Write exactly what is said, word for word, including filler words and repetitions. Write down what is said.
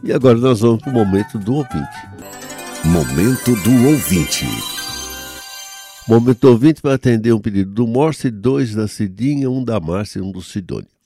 E agora nós vamos para o momento do ouvinte. Momento do ouvinte. Momento do ouvinte vai atender um pedido do Morse, dois da Cidinha, um da Márcia e um do Sidônio.